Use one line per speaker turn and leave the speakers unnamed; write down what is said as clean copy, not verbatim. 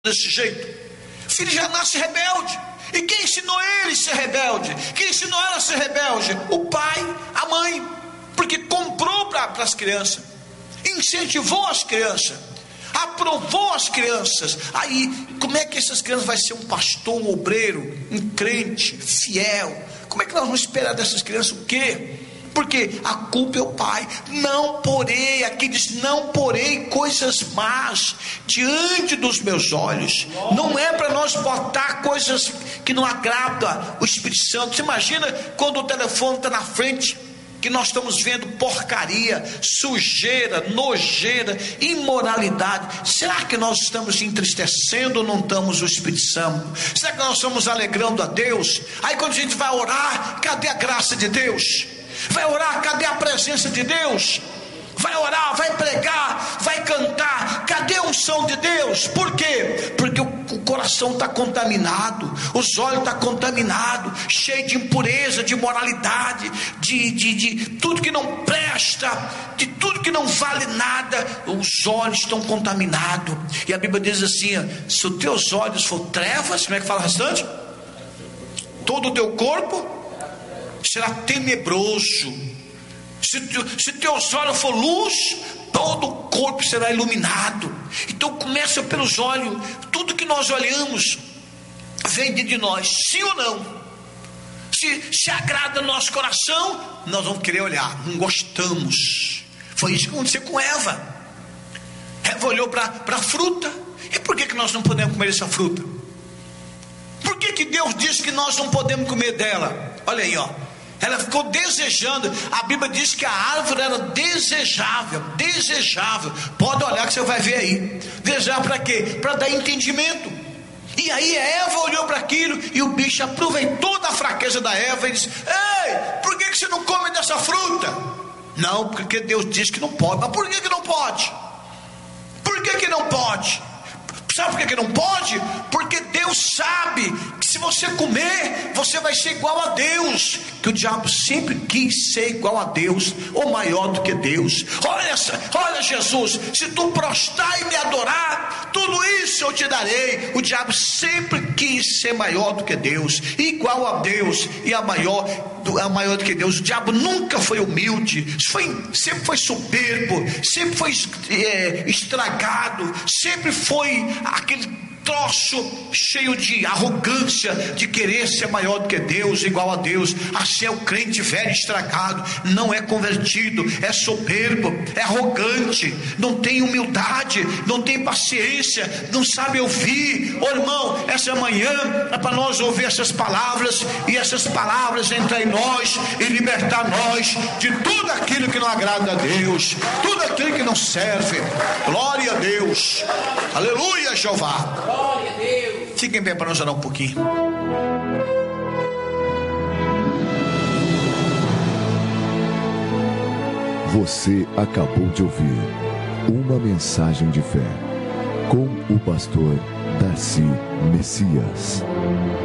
desse jeito. O filho já nasce rebelde. E quem ensinou ele a ser rebelde? Quem ensinou ela a ser rebelde? O pai, a mãe. Porque comprou para as crianças, incentivou as crianças, aprovou as crianças. Aí, como é que essas crianças vão ser um pastor, um obreiro, um crente, fiel? Como é que nós vamos esperar dessas crianças o quê? Porque a culpa é o pai. Não porei, aqui diz, não porei coisas más diante dos meus olhos. Não é para nós botar coisas que não agradam o Espírito Santo. Você imagina quando o telefone está na frente, que nós estamos vendo porcaria, sujeira, nojeira, imoralidade. Será que nós estamos entristecendo ou não estamos o Espírito Santo? Será que nós estamos alegrando a Deus? Aí quando a gente vai orar, cadê a graça de Deus? Vai orar, cadê a presença de Deus? Vai orar, vai pregar, vai cantar, cadê a unção de Deus? Por quê? Porque o coração está contaminado, os olhos estão contaminados, cheio de impureza, de imoralidade, de tudo que não presta, de tudo que não vale nada. Os olhos estão contaminados. E a Bíblia diz assim: se os teus olhos for trevas, como é que fala o restante? Todo o teu corpo será tenebroso. Se teus olhos for luz, todo o corpo será iluminado. Então começa pelos olhos. Tudo que nós olhamos vem de nós, sim ou não? Se agrada nosso coração, nós vamos querer olhar. Não gostamos. Foi isso que aconteceu com Eva. Eva olhou para a fruta. E por que nós não podemos comer essa fruta? Por que Deus disse que nós não podemos comer dela? Olha aí, ó. Ela ficou desejando. A Bíblia diz que a árvore era desejável. Desejável. Pode olhar que você vai ver aí. Desejável para quê? Para dar entendimento. E aí Eva olhou para aquilo, e o bicho aproveitou da fraqueza da Eva e disse: ei, por que você não come dessa fruta? Não, porque Deus disse que não pode. Mas por que não pode? Por que não pode? Sabe por que não pode? Porque Deus sabe que se você comer, você vai ser igual a Deus. Que o diabo sempre quis ser igual a Deus, ou maior do que Deus. Olha Jesus, se tu prostrar e me adorar, tudo isso eu te darei. O diabo sempre quis ser maior do que Deus, igual a Deus, e a maior do que Deus. O diabo nunca foi humilde, sempre foi soberbo, sempre foi estragado, sempre foi aquele troço cheio de arrogância, de querer ser maior do que Deus, igual a Deus. Assim é o crente velho estragado, não é convertido, é soberbo, é arrogante, não tem humildade, não tem paciência, não sabe ouvir. Irmão, essa manhã é para nós ouvir essas palavras, e essas palavras entrar em nós e libertar nós de tudo aquilo que não agrada a Deus, tudo aquilo que não serve. Glória a Deus, aleluia, Jeová.
Glória a Deus.
Fiquem bem para nós orar um pouquinho.
Você acabou de ouvir uma mensagem de fé com o pastor Darcy Messias.